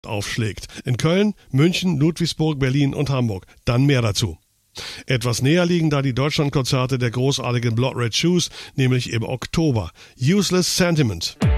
aufschlägt. In Köln, München, Ludwigsburg, Berlin und Hamburg. Dann mehr dazu. Etwas näher liegen da die Deutschlandkonzerte der großartigen Blood Red Shoes, nämlich im Oktober. Useless Sentiment.